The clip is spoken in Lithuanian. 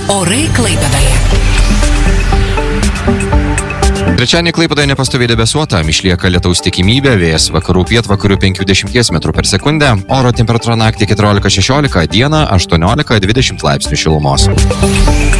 Orai Klaipėdoje. Trečiadienį Klaipėdoje nepastoviai debesuota, išlieka lietaus tikimybė, vėjas vakarų pietvakarių 5-10 m/s, oro temperatūra naktį 14-16, dieną 18-20 laipsnių šilumos.